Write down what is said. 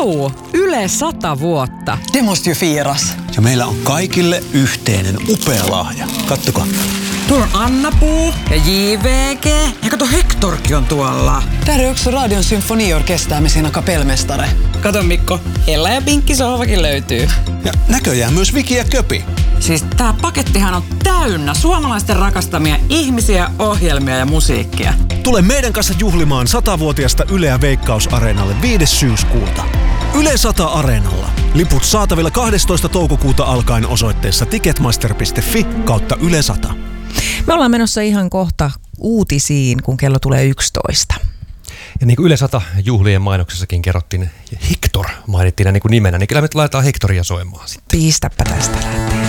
Vau! Yle 100 vuotta. Det måste ju firas. Ja meillä on kaikille yhteinen upea lahja. Kattokaa. Tuolla on Anna-Puu ja JVG. Ja kato, Hectorkin on tuolla. Där är också Radion symfoniorkester med sina kapellmästare. Kato Mikko, Ella ja Pinkki sohvakin löytyy. Ja näköjään myös Viki ja Köpi. Siis tää pakettihan on täynnä suomalaisten rakastamia ihmisiä, ohjelmia ja musiikkia. Tule meidän kanssa juhlimaan 100-vuotiasta Yleä Veikkaus-areenalle 5. syyskuuta. Yle 100 Areenalla. Liput saatavilla 12. toukokuuta alkaen osoitteessa ticketmaster.fi/Yle 100. Me ollaan menossa ihan kohta uutisiin, kun kello tulee 11. Ja niin kuin Yle 100 juhlien mainoksessakin kerrottiin, Hector mainittiin niin kuin nimenä, niin kyllä me laitetaan Hectoria soimaan sitten. Piistäpä tästä lähtee.